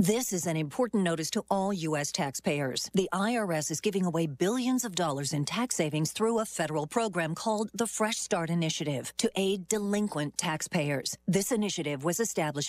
This is an important notice to all U.S. taxpayers. The IRS is giving away billions of dollars in tax savings through a federal program called the Fresh Start Initiative to aid delinquent taxpayers. This initiative was established